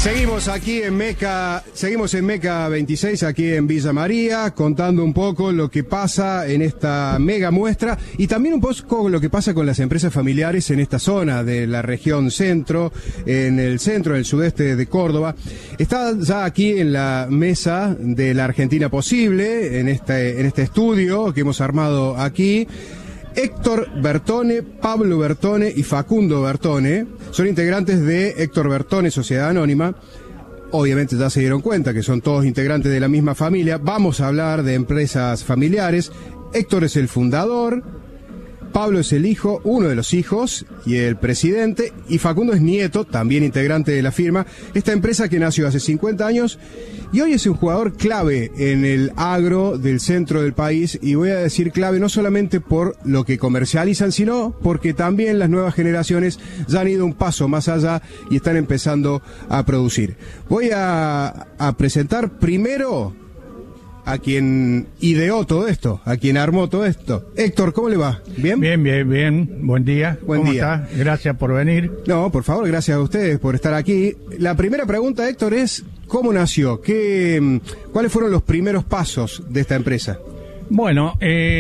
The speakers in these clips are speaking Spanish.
Seguimos en Meca 26, aquí en Villa María, contando un poco lo que pasa en esta mega muestra y también un poco lo que pasa con las empresas familiares en esta zona de la región centro, en el sudeste de Córdoba. Está ya aquí en la mesa de la Argentina Posible, en este estudio que hemos armado aquí, Héctor Bertone, Pablo Bertone y Facundo Bertone. Son integrantes de Héctor Bertone, Sociedad Anónima. Obviamente ya se dieron cuenta que son todos integrantes de la misma familia. Vamos a hablar de empresas familiares. Héctor es el fundador, Pablo es el hijo, uno de los hijos y el presidente, y Facundo es nieto, también integrante de la firma. Esta empresa que nació hace 50 años y hoy es un jugador clave en el agro del centro del país, y voy a decir clave no solamente por lo que comercializan, sino porque también las nuevas generaciones ya han ido un paso más allá y están empezando a producir. Voy a presentar primero a quien ideó todo esto, a quien armó todo esto. Héctor, ¿cómo le va? ¿Bien? Bien. Buen día. ¿Cómo está? Gracias por venir. No, por favor, gracias a ustedes por estar aquí. La primera pregunta, Héctor, es ¿cómo nació? ¿Cuáles fueron los primeros pasos de esta empresa? Bueno,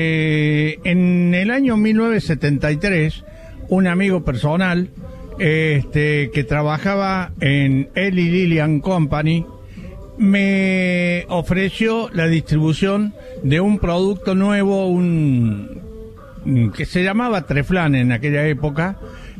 en el año 1973, un amigo personal que trabajaba en Eli Lilly & Company me ofreció la distribución de un producto nuevo, que se llamaba Treflan en aquella época,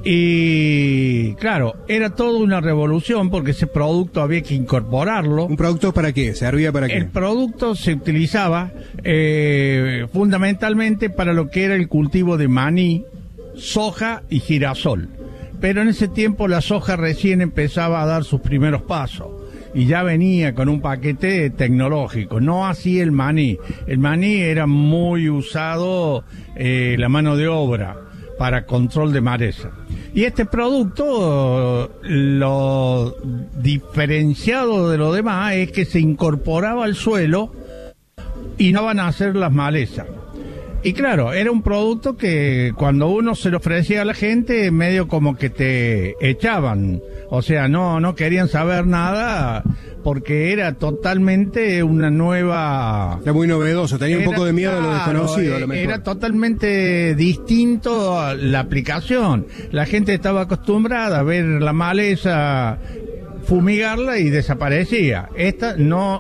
y claro, era toda una revolución porque ese producto había que incorporarlo. ¿Un producto para qué? ¿Servía para qué? El producto se utilizaba fundamentalmente para lo que era el cultivo de maní, soja y girasol, pero en ese tiempo la soja recién empezaba a dar sus primeros pasos y ya venía con un paquete tecnológico, no así el maní. El maní era muy usado la mano de obra para control de maleza. Y este producto, lo diferenciado de lo demás es que se incorporaba al suelo y no van a hacer las malezas. Y claro, era un producto que cuando uno se lo ofrecía a la gente, medio como que te echaban. O sea, no querían saber nada porque era totalmente una nueva... Era muy novedoso, tenía un poco de miedo a lo desconocido. A lo mejor. Era totalmente distinto a la aplicación. La gente estaba acostumbrada a ver la maleza, fumigarla y desaparecía. Esta no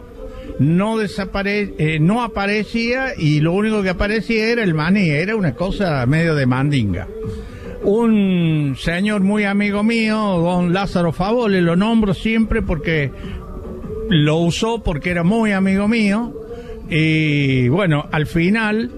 aparecía, y lo único que aparecía era el maní. Era una cosa medio de mandinga. Un señor muy amigo mío, don Lázaro Favole, lo nombro siempre porque lo usó porque era muy amigo mío, y bueno, al final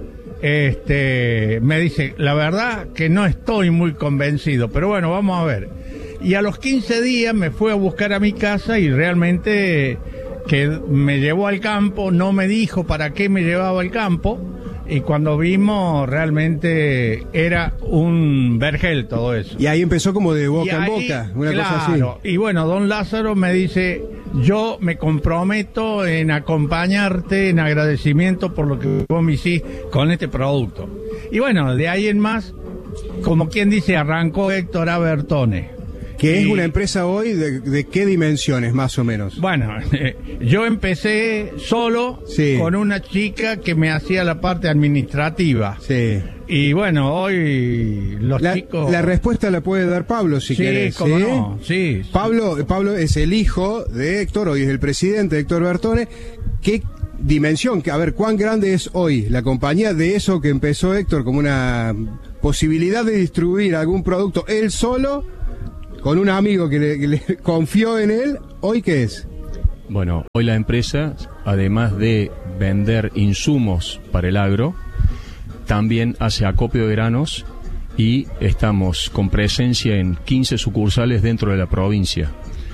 me dice, la verdad que no estoy muy convencido, pero bueno, vamos a ver. Y a los 15 días me fue a buscar a mi casa y realmente que me llevó al campo, no me dijo para qué me llevaba al campo, y cuando vimos realmente era un vergel todo eso. Y ahí empezó como de boca en boca, una cosa así. Y bueno, don Lázaro me dice, yo me comprometo en acompañarte en agradecimiento por lo que vos me hiciste con este producto. Y bueno, de ahí en más, como quien dice, arrancó Héctor A. Bertone. ¿Qué es una empresa hoy de qué dimensiones, más o menos? Bueno, yo empecé solo, sí, con una chica que me hacía la parte administrativa. Sí. Y bueno, hoy los chicos... La respuesta la puede dar Pablo, si querés. Sí, cómo no, sí. Pablo es el hijo de Héctor, hoy es el presidente de Héctor Bertone. ¿Qué dimensión? A ver, ¿cuán grande es hoy la compañía de eso que empezó Héctor como una posibilidad de distribuir algún producto él solo, con un amigo que le confió en él? ¿Hoy qué es? Bueno, hoy la empresa, además de vender insumos para el agro, también hace acopio de granos, y estamos con presencia en 15 sucursales dentro de la provincia.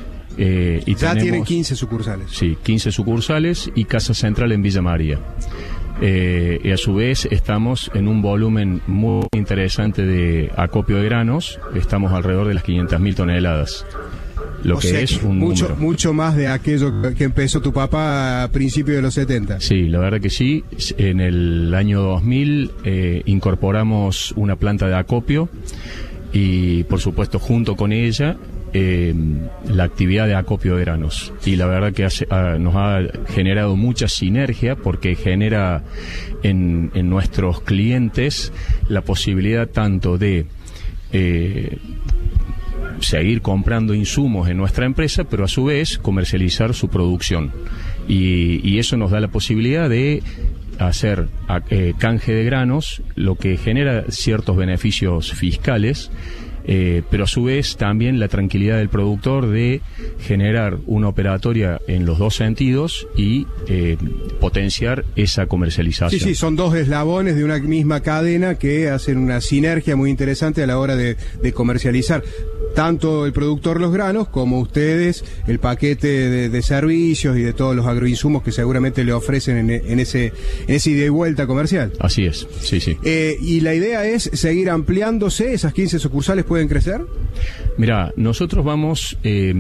Ya tienen 15 sucursales. Sí, 15 sucursales y casa central en Villa María. Y a su vez estamos en un volumen muy interesante de acopio de granos. Estamos alrededor de las 500.000 toneladas, lo que es un mucho más de aquello que empezó tu papá a principios de los 70. Sí, la verdad que sí. En el año 2000 incorporamos una planta de acopio, y por supuesto junto con ella la actividad de acopio de granos. Y la verdad que nos ha generado mucha sinergia, porque genera en nuestros clientes la posibilidad tanto de seguir comprando insumos en nuestra empresa, pero a su vez comercializar su producción. Y eso nos da la posibilidad de hacer canje de granos, lo que genera ciertos beneficios fiscales, pero a su vez también la tranquilidad del productor de generar una operatoria en los dos sentidos y potenciar esa comercialización. Sí, son dos eslabones de una misma cadena que hacen una sinergia muy interesante a la hora de comercializar. Tanto el productor los granos como ustedes el paquete de servicios y de todos los agroinsumos que seguramente le ofrecen en ese ida y vuelta comercial. Así es, sí. ¿Y la idea es seguir ampliándose? ¿Esas 15 sucursales pueden crecer? Mirá, nosotros vamos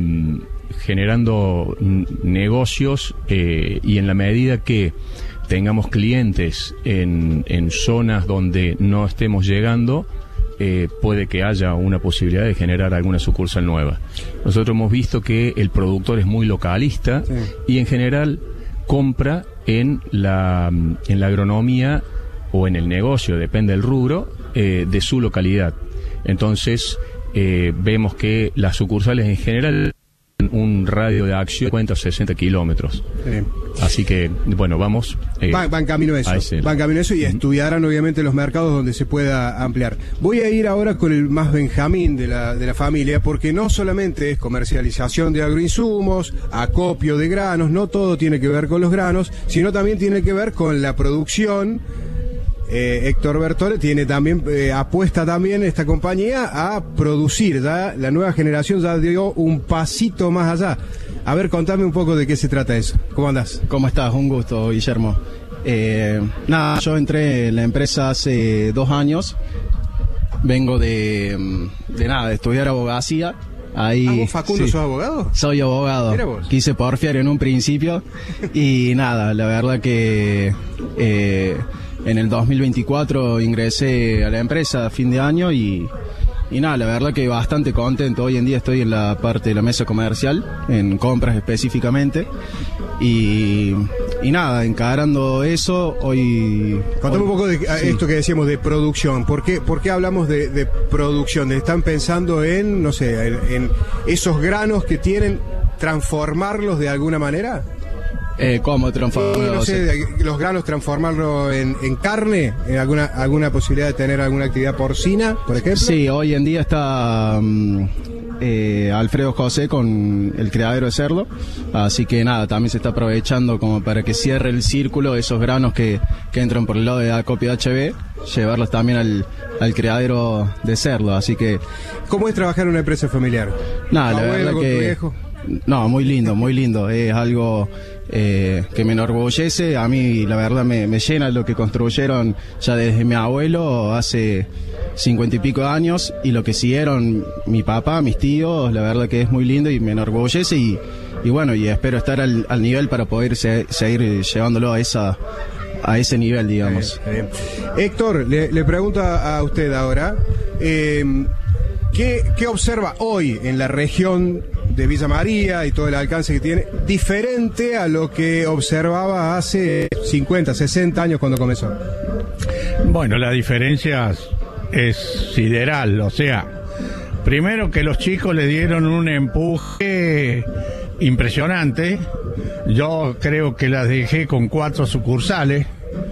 generando negocios y en la medida que tengamos clientes en zonas donde no estemos llegando, puede que haya una posibilidad de generar alguna sucursal nueva. Nosotros hemos visto que el productor es muy localista, sí, y en general compra en la agronomía o en el negocio, depende del rubro, de su localidad. Entonces vemos que las sucursales en general un radio de acción de 50 o 60 kilómetros. Sí. Así que, bueno, vamos... van camino a eso. Van camino a eso y estudiarán obviamente los mercados donde se pueda ampliar. Voy a ir ahora con el más Benjamín de la familia, porque no solamente es comercialización de agroinsumos, acopio de granos, no todo tiene que ver con los granos, sino también tiene que ver con la producción. Héctor Bertole tiene también apuesta también esta compañía a producir. Ya la nueva generación ya dio un pasito más allá. A ver, contame un poco de qué se trata eso. ¿Cómo andás? ¿Cómo estás? Un gusto, Guillermo. Yo entré en la empresa hace 2 años. Vengo de estudiar abogacía. Ahí, ¿vos, Facundo, sos abogado? Soy abogado. Mira vos. Quise porfiar en un principio y la verdad que en el 2024 ingresé a la empresa a fin de año y la verdad que bastante contento. Hoy en día estoy en la parte de la mesa comercial, en compras específicamente, y encarando eso hoy... Contame un poco de esto que decíamos de producción. ¿Por qué hablamos de producción? ¿Están pensando en, no sé, en esos granos que tienen, transformarlos de alguna manera? ¿Cómo transformarlo? No sé, los granos transformarlo en carne, en alguna posibilidad de tener alguna actividad porcina, por ejemplo. Sí, hoy en día está Alfredo José con el criadero de cerdo, así que también se está aprovechando como para que cierre el círculo esos granos que entran por el lado de acopio HB, llevarlos también al criadero de cerdo, así que... ¿Cómo es trabajar en una empresa familiar? La verdad que... No, muy lindo, es algo que me enorgullece. A mí la verdad me llena lo que construyeron ya desde mi abuelo hace 50 y pico de años, y lo que siguieron mi papá, mis tíos. La verdad que es muy lindo y me enorgullece y espero estar al nivel para poder seguir llevándolo a ese nivel, digamos. Héctor, le pregunto a usted ahora, ¿qué observa hoy en la región de Villa María y todo el alcance que tiene, diferente a lo que observaba hace 50, 60 años cuando comenzó? Bueno, la diferencia es sideral, o sea, primero que los chicos le dieron un empuje impresionante. Yo creo que las dejé con 4 sucursales,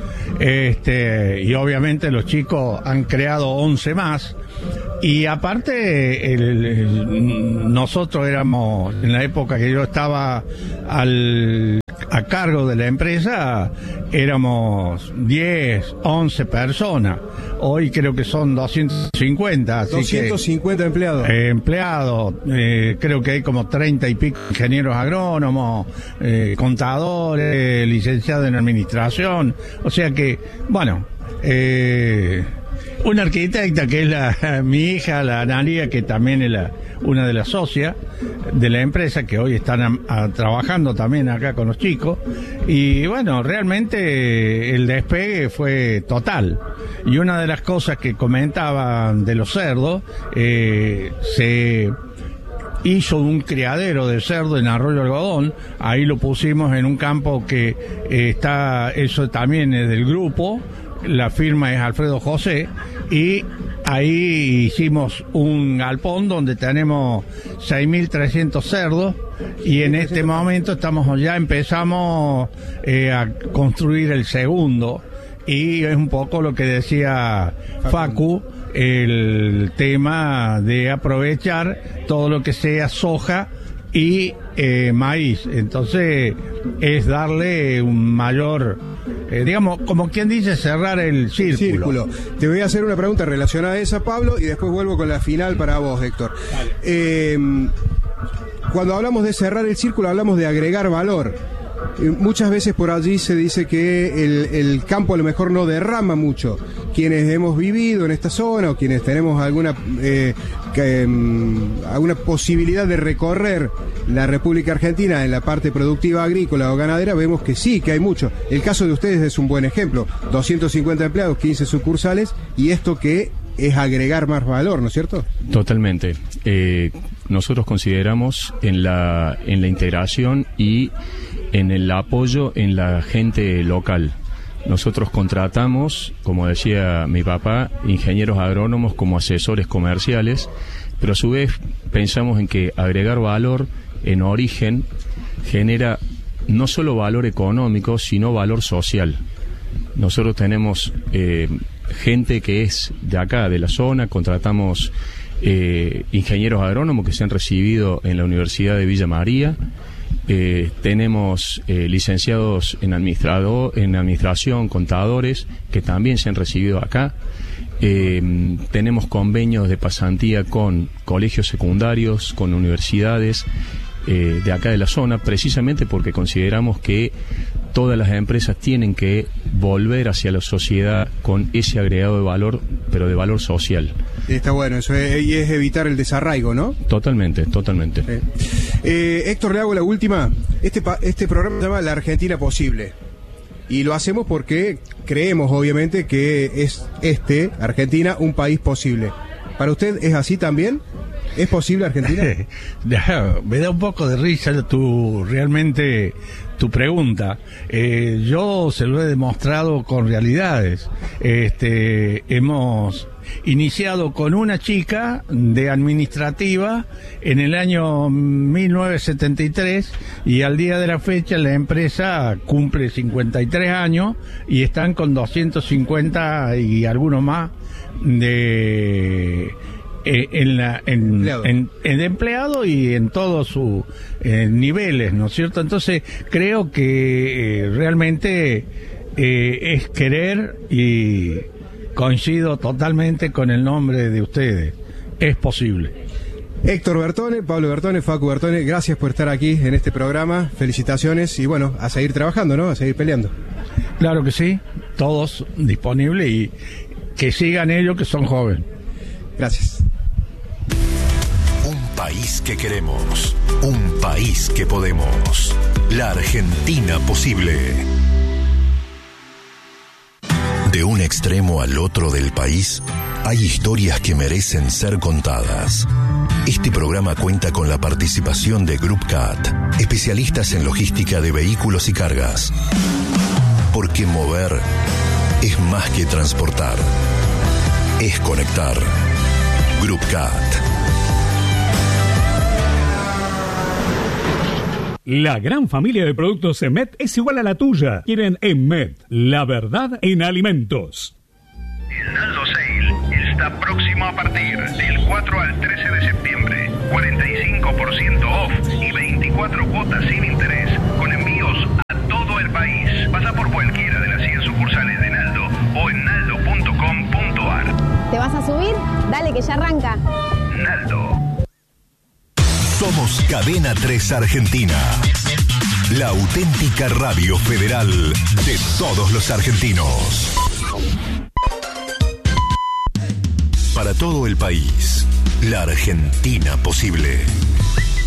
y obviamente los chicos han creado 11 más. Y aparte, nosotros éramos, en la época que yo estaba a cargo de la empresa, éramos 10, 11 personas. Hoy creo que son 250. Así 250 empleados. Empleados, creo que hay como 30 y pico ingenieros agrónomos, contadores, licenciados en administración. O sea que, bueno... una arquitecta que es mi hija, la Analia, que también es una de las socias de la empresa, que hoy están trabajando también acá con los chicos. Y bueno, realmente el despegue fue total. Y una de las cosas que comentaban de los cerdos, hizo un criadero de cerdo en Arroyo Algodón. Ahí lo pusimos en un campo que está, eso también es del grupo, la firma es Alfredo José, y ahí hicimos un galpón donde tenemos 6.300 cerdos, y en este momento empezamos a construir el segundo, y es un poco lo que decía Facu, el tema de aprovechar todo lo que sea soja y maíz. Entonces es darle un mayor, digamos, como quien dice, cerrar el círculo. Te voy a hacer una pregunta relacionada a esa, Pablo, y después vuelvo con la final para vos, Héctor. Cuando hablamos de cerrar el círculo, hablamos de agregar valor. Muchas veces por allí se dice que el campo a lo mejor no derrama mucho. Quienes hemos vivido en esta zona o quienes tenemos alguna posibilidad de recorrer la República Argentina en la parte productiva agrícola o ganadera, vemos que sí, que hay mucho. El caso de ustedes es un buen ejemplo. 250 empleados, 15 sucursales, y esto que es agregar más valor, ¿no es cierto? Totalmente. Nosotros consideramos en la integración y en el apoyo en la gente local. Nosotros contratamos, como decía mi papá, ingenieros agrónomos como asesores comerciales, pero a su vez pensamos en que agregar valor en origen genera no solo valor económico, sino valor social. Nosotros tenemos gente que es de acá, de la zona, contratamos ingenieros agrónomos que se han recibido en la Universidad de Villa María. Tenemos licenciados en administración, contadores, que también se han recibido acá. Tenemos convenios de pasantía con colegios secundarios, con universidades de acá de la zona, precisamente porque consideramos que todas las empresas tienen que volver hacia la sociedad con ese agregado de valor, pero de valor social. Está bueno, eso y es evitar el desarraigo, ¿no? Totalmente. Héctor, le hago la última. Este programa se llama La Argentina Posible. Y lo hacemos porque creemos, obviamente, que es Argentina, un país posible. ¿Para usted es así también? ¿Es posible Argentina? Me da un poco de risa tu pregunta. Yo se lo he demostrado con realidades. Hemos iniciado con una chica de administrativa en el año 1973 y al día de la fecha la empresa cumple 53 años y están con 250 y algunos más de empleado y en todos sus niveles, ¿no es cierto? Entonces creo que realmente es querer, y coincido totalmente con el nombre de ustedes. Es posible. Héctor Bertone, Pablo Bertone, Facu Bertone, gracias por estar aquí en este programa. Felicitaciones y bueno, a seguir trabajando, ¿no? A seguir peleando. Claro que sí, todos disponibles y que sigan ellos que son jóvenes. Gracias. Un país que queremos, un país que podemos. La Argentina Posible. De un extremo al otro del país, hay historias que merecen ser contadas. Este programa cuenta con la participación de Group CAT, especialistas en logística de vehículos y cargas. Porque mover es más que transportar, es conectar. Group CAT. La gran familia de productos EMET es igual a la tuya. Quieren EMET, la verdad en alimentos. El Naldo Sale está próximo a partir del 4 al 13 de septiembre. 45% off y 24 cuotas sin interés, con envíos a todo el país. Pasa por cualquiera de las 100 sucursales de Naldo o en naldo.com.ar. ¿Te vas a subir? Dale que ya arranca. Naldo. Somos Cadena 3 Argentina, la auténtica radio federal de todos los argentinos. Para todo el país, la Argentina Posible.